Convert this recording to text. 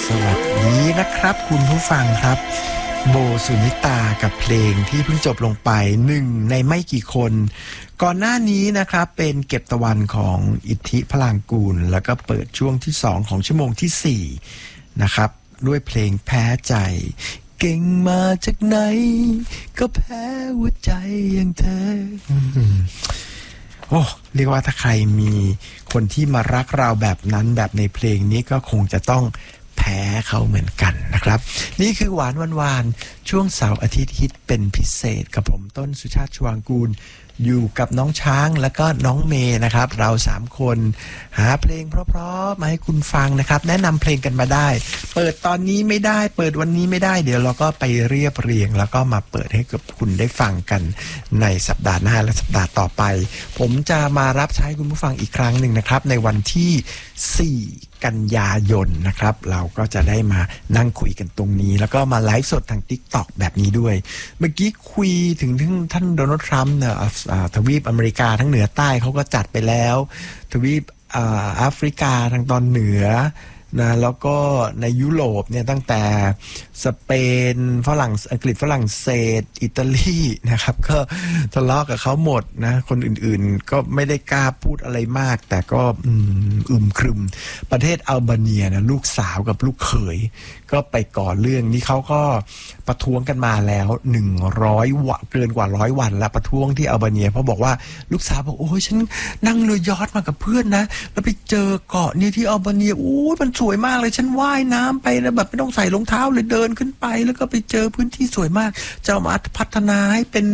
สวัสดีนะครับคุณผู้ฟังครับโบสุนิตากับเพลงที่เพิ่งจบลงไปหนึ่งในไม่กี่คนก่อนหน้านี้นะครับเป็นเก็บตะวันของอิทธิพลังกูลแล้วก็เปิดช่วงที่2ของชั่วโมงที่4นะครับด้วยเพลงแพ้ใจเก่งมาจากไหนก็แพ้หัวใจอย่างเธอโอ้เรียกว่าถ้าใครมีคนที่มารักเราแบบนั้นแบบในเพลงนี้ก็คงจะต้องแพ้เขาเหมือนกันนะครับนี่คือหวานวานๆช่วงเสาร์อาทิตย์ฮิตเป็นพิเศษกับผมต้นสุชาติชวางกูลอยู่กับน้องช้างแล้วก็น้องเมย์นะครับเรา3คนหาเพลงเพราะๆมาให้คุณฟังนะครับแนะนำเพลงกันมาได้เปิดตอนนี้ไม่ได้เปิดวันนี้ไม่ได้เดี๋ยวเราก็ไปเรียบเรียงแล้วก็มาเปิดให้กับคุณได้ฟังกันในสัปดาห์หน้าและสัปดาห์ต่อไปผมจะมารับใช้คุณผู้ฟังอีกครั้งหนึ่งนะครับในวันที่4 กันยายนนะครับเราก็จะได้มานั่งคุยกันตรงนี้แล้วก็มาไลฟ์สดทาง TikTok แบบนี้ด้วยเมื่อกี้คุยถึงท่านโดนัลด์ทรัมป์เนี่ยทวีปอเมริกาทั้งเหนือใต้เขาก็จัดไปแล้วทวีปแอฟริกาทางตอนเหนือนะแล้วก็ในยุโรปเนี่ยตั้งแต่สเปนอังกฤษฝรั่งเศสอิตาลีนะครับก็ทะเลาะกับเขาหมดนะคนอื่นๆก็ไม่ได้กล้าพูดอะไรมากแต่ก็ครึมประเทศอัลเบเนียนะลูกสาวกับลูกเขยก็ไปก่อเรื่องนี้เขาก็ประท้วงกันมาแล้ว100 วันเกินกว่า100 วันแล้วประท้วงที่อัลเบเนียเพราะบอกว่าลูกสาวบอกโอ้ยฉันนั่งเรือยอชต์มากับเพื่อนนะแล้วไปเจอเกาะเนี่ยที่อัลเบเนียโอ้ยมันสวยมากเลยฉันว่ายน้ำไปแล้วแบบไม่ต้องใส่รองเท้าเลยเดินขึ้นไปแล้วก็ไปเจอพื้นที่สวยมากจะมาพัฒนาให้เป็น